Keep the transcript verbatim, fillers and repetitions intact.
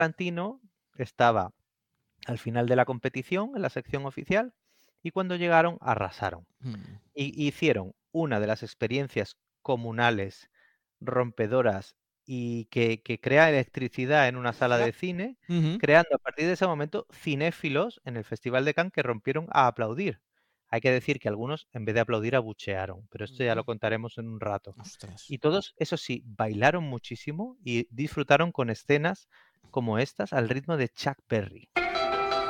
Tarantino estaba al final de la competición, en la sección oficial, y cuando llegaron arrasaron. Mm. Y hicieron una de las experiencias comunales rompedoras y que que crea electricidad en una sala Ya. de cine, Ujú. creando a partir de ese momento cinéfilos en el Festival de Cannes que rompieron a aplaudir. Hay que decir que algunos, en vez de aplaudir, abuchearon, pero esto ya Ujú. lo contaremos en un rato. Ostras. Y todos, eso sí, bailaron muchísimo y disfrutaron con escenas como estas al ritmo de Chuck Berry.